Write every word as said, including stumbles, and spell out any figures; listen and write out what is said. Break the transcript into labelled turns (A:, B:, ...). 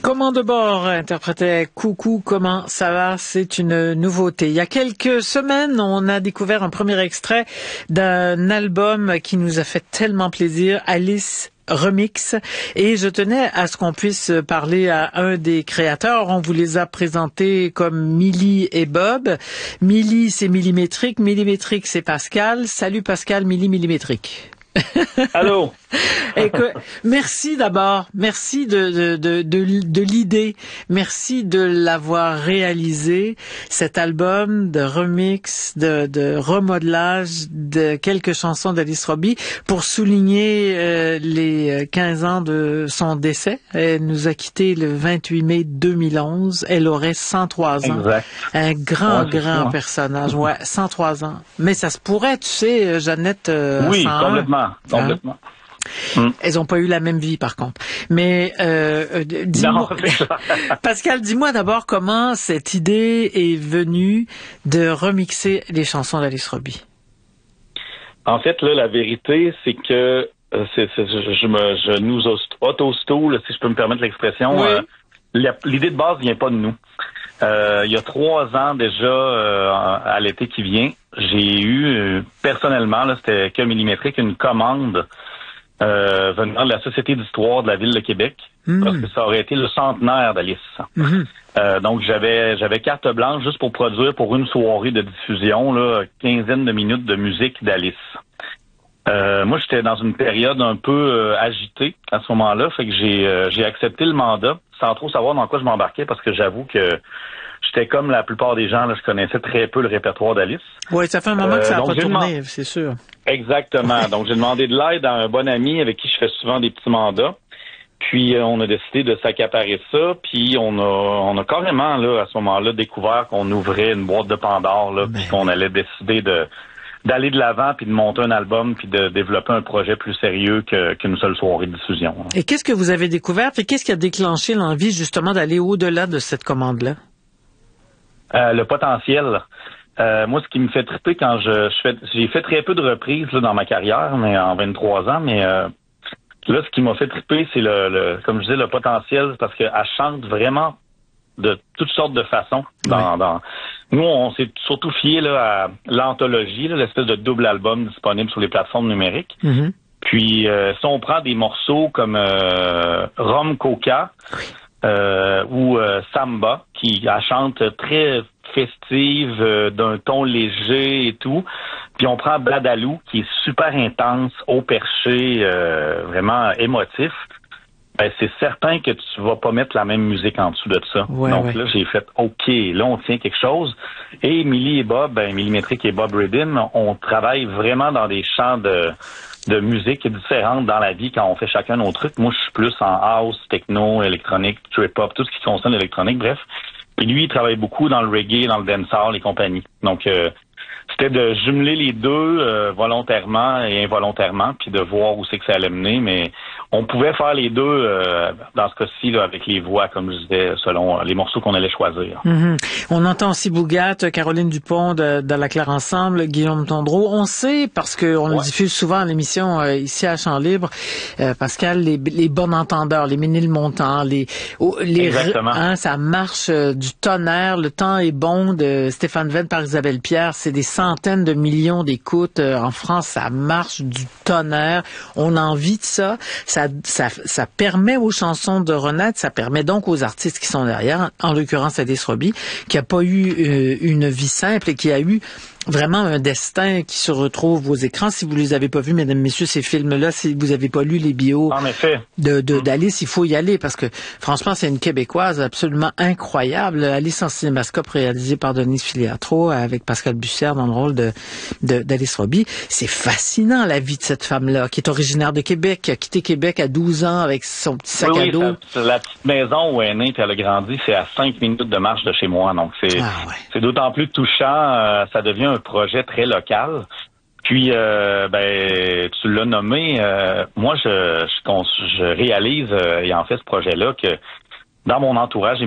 A: Comment de bord interprétait Coucou, comment ça va? C'est une nouveauté. Il y a quelques semaines, on a découvert un premier extrait d'un album qui nous a fait tellement plaisir, Alice Remix, et je tenais à ce qu'on puisse parler à un des créateurs. On vous les a présentés comme Milly et Bob. Milly, c'est millimétrique. Millimétrique, c'est Pascal. Salut Pascal, Milly Millimétrique.
B: Allô.
A: Écoute, merci d'abord, merci de de de de, de l'idée, merci de l'avoir réalisé, cet album de remix, de de remodelage de quelques chansons d'Alice Robbie pour souligner euh, les quinze ans de son décès. Elle nous a quittés le vingt-huit mai deux mille onze. Elle aurait cent trois ans.
B: Exact.
A: Un grand
B: ouais,
A: grand
B: ça.
A: personnage. Ouais, cent trois ans. Mais ça se pourrait, tu sais, Jeannette. Euh,
B: oui,
A: cent un.
B: complètement, complètement.
A: Hein? Elles n'ont pas eu la même vie, par contre. Mais euh, dis-moi, Pascal, dis-moi d'abord comment cette idée est venue de remixer les chansons d'Alice Robbie.
B: En fait, là, la vérité, c'est que euh, c'est, c'est, je, je, me, je nous auto-stoule, si je peux me permettre l'expression.
A: Oui.
B: Euh, l'idée de base vient pas de nous. Euh, il y a trois ans déjà, euh, à l'été qui vient, j'ai eu euh, personnellement, là, c'était que millimétrique, une commande Euh, venant de la Société d'histoire de la Ville de Québec, mmh. parce que ça aurait été le centenaire d'Alice. Mmh. Euh, donc, j'avais j'avais carte blanche juste pour produire pour une soirée de diffusion, là, quinzaine de minutes de musique d'Alice. Euh, moi, j'étais dans une période un peu euh, agitée à ce moment-là, fait que j'ai euh, j'ai accepté le mandat sans trop savoir dans quoi je m'embarquais, parce que j'avoue que j'étais comme la plupart des gens, là, je connaissais très peu le répertoire d'Alice.
A: Oui, ça fait un moment euh, que ça n'a pas tourné,
B: demandé...
A: c'est sûr.
B: Exactement. Donc, j'ai demandé de l'aide à un bon ami avec qui je fais souvent des petits mandats. Puis, euh, on a décidé de s'accaparer ça. Puis, on a on a carrément, là, à ce moment-là, découvert qu'on ouvrait une boîte de Pandore, là, puis qu'on allait décider de d'aller de l'avant, puis de monter un album, puis de développer un projet plus sérieux que, qu'une seule soirée de diffusion.
A: Et qu'est-ce que vous avez découvert? Puis, qu'est-ce qui a déclenché l'envie, justement, d'aller au-delà de cette commande-là?
B: Euh, le potentiel. Euh, moi, ce qui me fait triper quand je, je fais, j'ai fait très peu de reprises là, dans ma carrière, mais en vingt-trois ans, mais euh, là, ce qui m'a fait triper, c'est le, le comme je disais, le potentiel, parce qu'elle chante vraiment de toutes sortes de façons. Dans, oui. dans Nous, on s'est surtout fié là, à l'anthologie, là, l'espèce de double album disponible sur les plateformes numériques. Mm-hmm. Puis, euh, si on prend des morceaux comme euh, Rum Coca, oui. Euh, ou euh, Samba, qui elle chante très festive, euh, d'un ton léger et tout. Puis on prend Bladalou, qui est super intense, haut perché, euh, vraiment émotif. Ben, c'est certain que tu vas pas mettre la même musique en dessous de ça. Ouais, Donc ouais. là, j'ai fait OK, là, on tient quelque chose. Et Milly et Bob, ben, Millimétrique et Bob Riddim, on travaille vraiment dans des champs de de musique différentes dans la vie quand on fait chacun nos trucs. Moi, je suis plus en house, techno, électronique, trip-hop, tout ce qui concerne l'électronique, bref. Et lui, il travaille beaucoup dans le reggae, dans le dancehall et compagnie. Donc, euh, c'était de jumeler les deux euh, volontairement et involontairement, puis de voir où c'est que ça allait mener, mais on pouvait faire les deux euh, dans ce cas-ci là, avec les voix, comme je disais, selon euh, les morceaux qu'on allait choisir.
A: Mm-hmm. On entend aussi Bougat, Caroline Dupont de, de La Claire Ensemble, Guillaume Tondreau. On sait, parce qu'on ouais. le diffuse souvent à l'émission euh, ici à Champ Libre, euh, Pascal, les, les bons entendeurs, les Ménilmontant, les, oh, les
B: Exactement.
A: Hein, ça marche euh, du tonnerre, le temps est bon de Stéphane Venn par Isabelle Pierre, c'est des centaines de millions d'écoutes euh, en France, ça marche du tonnerre. On a envie de ça. Ça, ça, ça permet aux chansons de renaître, ça permet donc aux artistes qui sont derrière, en l'occurrence Alice Robbie, qui a pas eu euh, une vie simple et qui a eu vraiment un destin qui se retrouve aux écrans. Si vous les avez pas vus, mesdames, messieurs, ces films-là, si vous avez pas lu les bios
B: en effet.
A: de, de, d'Alice, il faut y aller parce que, franchement, c'est une Québécoise absolument incroyable. Alice en cinémascope réalisée par Denise Filiatro avec Pascal Bussière dans le rôle de, de, d'Alice Robbie. C'est fascinant, la vie de cette femme-là, qui est originaire de Québec, qui a quitté Québec à douze ans avec son petit sac
B: oui,
A: à dos.
B: Oui, ça, la petite maison où elle est née et elle a grandi, c'est à cinq minutes de marche de chez moi. Donc, c'est,
A: ah, ouais.
B: c'est d'autant plus touchant. Euh, ça devient un projet très local. Puis, euh, ben, tu l'as nommé. Euh, moi, je, je, je réalise, euh, ayant fait ce projet-là, que dans mon entourage